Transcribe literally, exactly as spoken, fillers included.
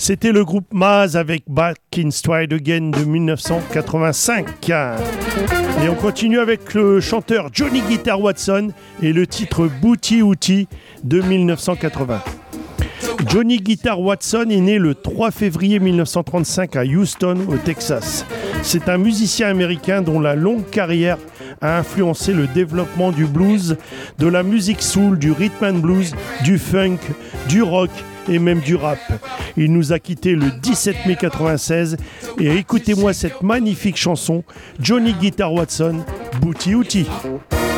C'était le groupe Maz avec Back in Stride Again de dix-neuf cent quatre-vingt-cinq. Et on continue avec le chanteur Johnny Guitar Watson et le titre Booty Wooty de dix-neuf cent quatre-vingts. Johnny Guitar Watson est né le trois février mille neuf cent trente-cinq à Houston, au Texas. C'est un musicien américain dont la longue carrière a influencé le développement du blues, de la musique soul, du rhythm and blues, du funk, du rock et même du rap. Il nous a quittés le dix-sept mai quatre-vingt-seize et écoutez-moi cette magnifique chanson, Johnny Guitar Watson, Booty Wooty.